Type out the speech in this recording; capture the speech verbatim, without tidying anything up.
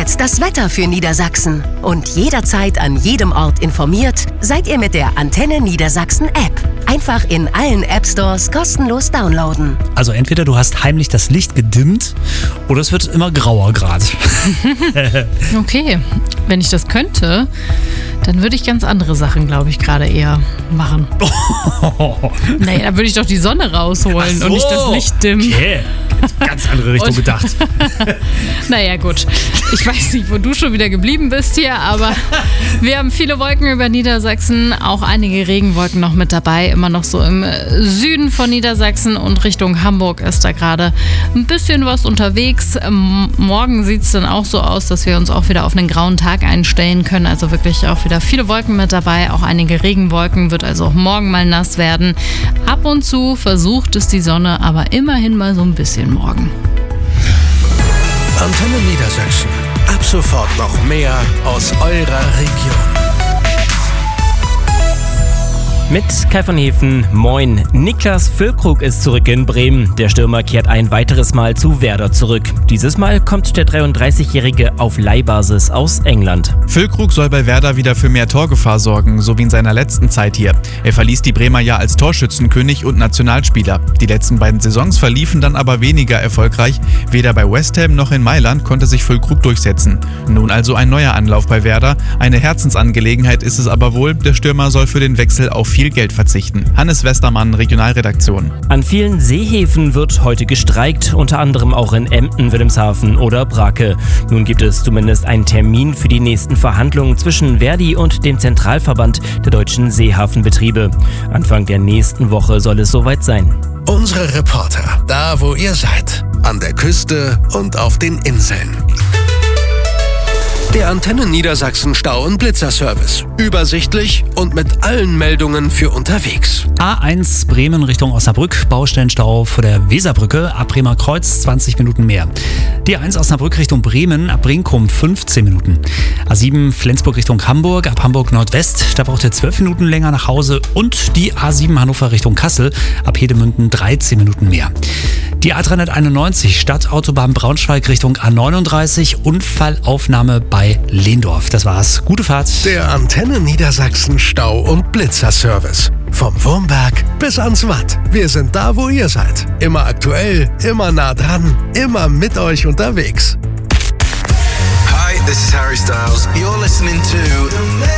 jetzt das Wetter für Niedersachsen. Und jederzeit an jedem Ort informiert seid ihr mit der Antenne Niedersachsen App. Einfach in allen App-Stores kostenlos downloaden. Also entweder du hast heimlich das Licht gedimmt oder es wird immer grauer gerade. Okay, wenn ich das könnte, dann würde ich ganz andere Sachen, glaube ich, gerade eher machen. Naja, dann würde ich doch die Sonne rausholen so, und nicht das Licht dimmen. Okay, ganz andere Richtung und gedacht. Naja, gut. Ich weiß nicht, wo du schon wieder geblieben bist hier, aber wir haben viele Wolken über Niedersachsen, auch einige Regenwolken noch mit dabei, immer noch so im Süden von Niedersachsen und Richtung Hamburg ist da gerade ein bisschen was unterwegs. Morgen sieht es dann auch so aus, dass wir uns auch wieder auf einen grauen Tag einstellen können, also wirklich auch wieder viele Wolken mit dabei, auch einige Regenwolken, wird also auch morgen mal nass werden. Ab und zu versucht es die Sonne, aber immerhin mal so ein bisschen morgen. Antenne Niedersachsen. Ab sofort noch mehr aus eurer Region. Mit Kai von Hefen, moin. Niklas Füllkrug ist zurück in Bremen. Der Stürmer kehrt ein weiteres Mal zu Werder zurück. Dieses Mal kommt der dreiunddreißigjährige auf Leihbasis aus England. Füllkrug soll bei Werder wieder für mehr Torgefahr sorgen, so wie in seiner letzten Zeit hier. Er verließ die Bremer ja als Torschützenkönig und Nationalspieler. Die letzten beiden Saisons verliefen dann aber weniger erfolgreich. Weder bei West Ham noch in Mailand konnte sich Füllkrug durchsetzen. Nun also ein neuer Anlauf bei Werder. Eine Herzensangelegenheit ist es aber wohl. Der Stürmer soll für den Wechsel auf viel Geld verzichten. Hannes Westermann, Regionalredaktion. An vielen Seehäfen wird heute gestreikt, unter anderem auch in Emden, Wilhelmshaven oder Brake. Nun gibt es zumindest einen Termin für die nächsten Verhandlungen zwischen Verdi und dem Zentralverband der deutschen Seehafenbetriebe. Anfang der nächsten Woche soll es soweit sein. Unsere Reporter, da wo ihr seid, an der Küste und auf den Inseln. Der Antenne Niedersachsen Stau- und Blitzerservice. Übersichtlich und mit allen Meldungen für unterwegs. A eins Bremen Richtung Osnabrück, Baustellenstau vor der Weserbrücke, ab Bremer Kreuz zwanzig Minuten mehr. Die A eins Osnabrück Richtung Bremen, ab Brinkum fünfzehn Minuten. A sieben Flensburg Richtung Hamburg, ab Hamburg Nordwest, da braucht ihr zwölf Minuten länger nach Hause. Und die A sieben Hannover Richtung Kassel, ab Hedemünden dreizehn Minuten mehr. Die A dreihunderteinundneunzig Stadtautobahn Braunschweig Richtung A neununddreißig, Unfallaufnahme bei Lehndorf. Das war's. Gute Fahrt. Der Antenne Niedersachsen Stau- und Blitzerservice. Vom Wurmberg bis ans Watt. Wir sind da, wo ihr seid. Immer aktuell, immer nah dran, immer mit euch unterwegs. Hi, this is Harry Styles. You're listening to